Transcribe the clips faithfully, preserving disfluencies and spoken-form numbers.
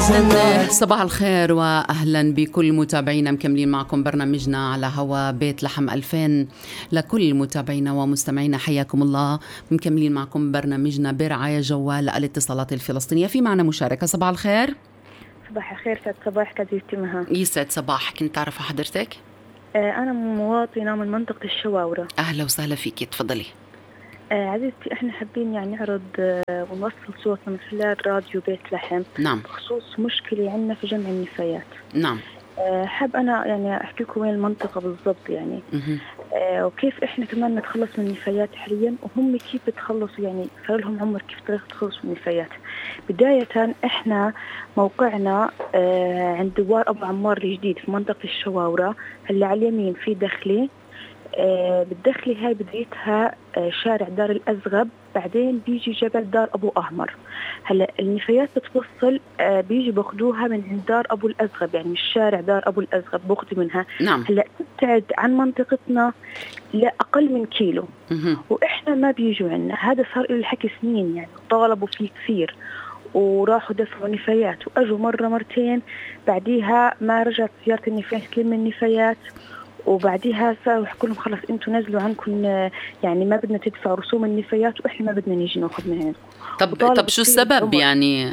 صباح الخير وأهلا بكل متابعينا، مكملين معكم برنامجنا على هوا بيت لحم ألفين. لكل متابعينا ومستمعينا حياكم الله، مكملين معكم برنامجنا برعاية جوال الاتصالات الفلسطينية. في معنا مشاركة. صباح الخير. صباح الخير. سعد صباحك عزيزتي مها. يسعد صباحك. كنت تعرف حضرتك؟ آه أنا مواطنة من منطقة الشواورة. أهلا وسهلا فيك، تفضلي. آه عزيزتي، احنا حابين يعني نعرض آه ونوصل صوتنا من خلال راديو بيت لحم. نعم. بخصوص مشكلة عندنا في جمع النفايات. نعم. آه حاب أنا يعني أحكي لكم وين المنطقة بالضبط يعني. آه وكيف احنا كمان نتخلص من النفايات حاليا، وهم كيف يتخلصوا، يعني صار لهم عمر كيف طريقة التخلص من النفايات. بداية احنا موقعنا آه عند دوار أبو عمار الجديد في منطقة الشواورة. هلا على اليمين في دخلة، آه بالدخلة هاي بدايتها آه شارع دار الأزغب، بعدين بيجي جبل دار أبو أحمر. هلا النفايات بتوصل آه بيجي باخدوها من عند دار أبو الأزغب، يعني مش شارع دار أبو الأزغب باخدوا منها. نعم. هلا تبتعد عن منطقتنا لا أقل من كيلو. مه. وإحنا ما بيجوا عنا. هذا صار له الحكي سنين يعني، طالبوا فيه كثير وراحوا دفعوا نفايات وأجوا مرة مرتين، بعديها ما رجعت زيارة النفايات تلم النفايات، وبعديها صاروا يحكوا لهم خلص انتوا نزلوا عنكم، يعني ما بدنا تدفعوا رسوم النفايات واحنا ما بدنا نيجي ناخذ من عندكم. طب طب شو السبب يعني؟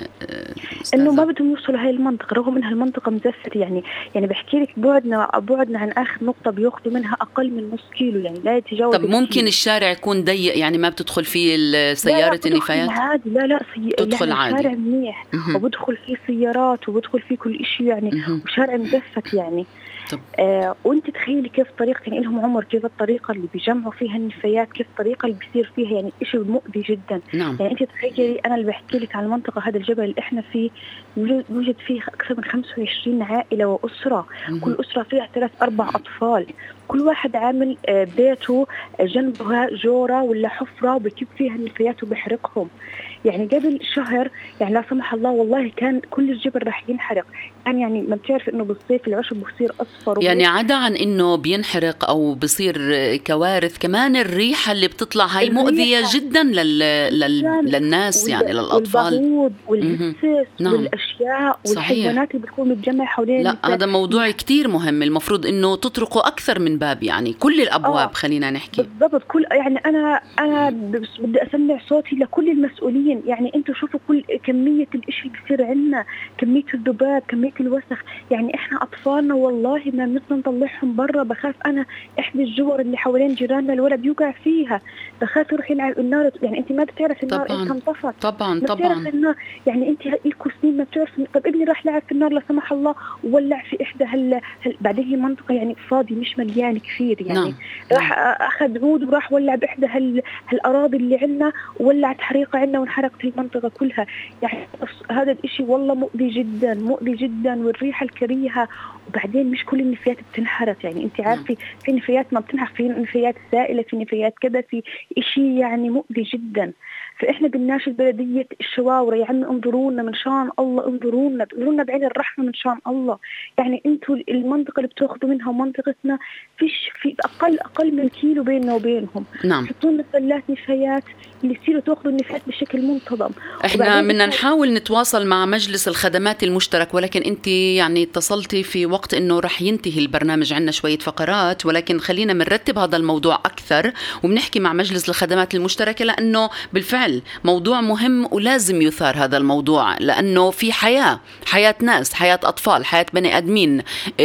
انه ما بدهم يوصلوا هاي المنطقه، رغم انها المنطقه مزفت يعني. يعني بحكي لك بعدنا بعدنا عن اخر نقطه بياخذوا منها اقل من نص كيلو، يعني لا يتجاوز. طب ممكن الكيلو. الشارع يكون ضيق يعني ما بتدخل فيه سياره النفايات؟ عادي. لا لا سي... تدخل عادي. الشارع منيح وبدخل فيه سيارات وبدخل فيه كل شيء يعني. مه. وشارع مزفت يعني. طب. آه وانت تخيلي كيف طريقة، يعني لهم عمر، كيف الطريقة اللي بيجمعوا فيها النفايات، كيف الطريقة اللي بيصير فيها، يعني إشي مؤذي جدا. نعم. يعني انت تخيلي انا اللي بحكي لك عن المنطقة، هذا الجبل اللي احنا فيه يوجد فيه اكثر من خمسة وعشرين عائلة واسرة. مم. كل اسرة فيها ثلاث اربع اطفال، كل واحد عامل آه بيته جنبها جورة ولا حفرة وبكب فيها النفايات وبحرقهم. يعني قبل شهر يعني لا سمح الله والله كان كل الجبل راح ينحرق. يعني يعني ما بتعرف انه بالصيف العشب بصير اصفر. يعني عدا عن انه بينحرق او بصير كوارث، كمان الريحه اللي بتطلع هاي مؤذيه جدا لل... لل... للناس وال... يعني للاطفال والبعوض والهسس. نعم. والاشياء والحيوانات اللي بتكون متجمعه حوالين. لا هذا موضوع كتير مهم، المفروض انه تطرقوا اكثر من باب، يعني كل الابواب. آه. خلينا نحكي بالضبط. كل يعني انا انا بدي اسمع صوتي لكل المسؤولين. يعني انتوا شوفوا كل كميه الاشي اللي بيصير عندنا، كميه الذباب، كميه الوسخ. يعني احنا اطفالنا والله ما بنقدر نطلعهم برا. بخاف انا احدى الجور اللي حوالين جيراننا الولد يوقع فيها، بخاف يروح يلعب النار. يعني انت ما بتعرف النار انت انطفت. طبعا ما طبعا بتعرف النار. يعني انت لكم سنين ما بتعرف. طب ابني راح لعب في النار لا سمح الله وولع في احدى هال, هل... بعدين هي منطقه يعني فاضي مش مليان كثير يعني. نعم. راح اخذ عود وراح ولع باحدى هال... هالاراضي اللي عندنا، وولعت حريقه عندنا وانحرقت المنطقه كلها. يعني هذا الاشي والله مؤذي جدا مؤذي جدا، والريحه الكريهه. وبعدين مش كل النفايات بتنحرق، يعني انت عارفه في نفايات ما بتنحرق، في نفايات سائله، في نفايات كذا، في اشي يعني مؤذي جدا. فاحنا بنناشد بلديه الشواورة، يعني انظرونا من شان الله، انظرونا انظرونا بعين الرحمه من شان الله. يعني انتوا المنطقه اللي بتاخذوا منها ومنطقتنا فيش في اقل اقل من كيلو بيننا وبينهم. نعم. حطوا لنا سلات نفايات اللي يصيروا تاخذوا النفايات بشكل منتظم. احنا بدنا نحاول نتواصل مع مجلس الخدمات المشترك، ولكن انت يعني اتصلتي في وقت انه رح ينتهي البرنامج، عنا شويه فقرات، ولكن خلينا بنرتب هذا الموضوع اكثر وبنحكي مع مجلس الخدمات المشتركه، لانه بالفعل موضوع مهم ولازم يثار هذا الموضوع، لانه في حياه حياه ناس، حياه اطفال، حياه بني ادمين.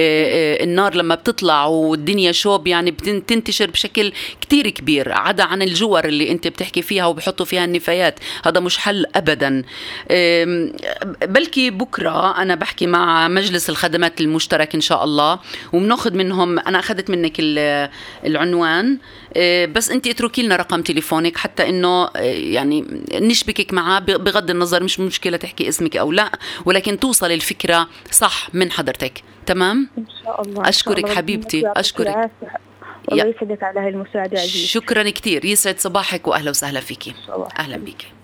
النار لما بتطلع والدنيا شوب يعني بتنتشر بشكل كتير كبير، عدا عن الجور اللي انت بتحكي فيها وبحطوا فيها النفايات. هذا مش حل ابدا. بلكي بكره انا بحكي مع مجلس الخدمات المشترك ان شاء الله، وبناخذ منهم، انا اخذت منك العنوان، بس انت اتركي لنا رقم تليفونك حتى انه يعني نشبكك معاه، بغض النظر مش مشكله تحكي اسمك او لا، ولكن توصل الفكره صح من حضرتك. تمام ان شاء الله. اشكرك شاء الله. اشكرك اشكرك الله يسعدك على هالمساعده عزيزي. شكرا كتير. يسعد صباحك واهلا وسهلا فيكي. اهلا بك.